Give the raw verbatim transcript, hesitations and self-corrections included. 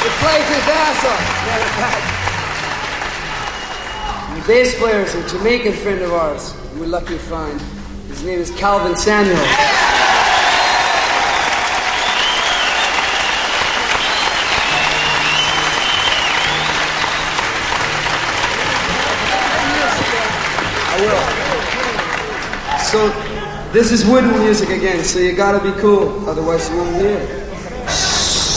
plays his ass off. Matter of fact. The bass player is a Jamaican friend of ours. We're lucky to find. His name is Calvin Samuel. I will. So, this is wooden music again, so you gotta be cool, otherwise you won't hear it.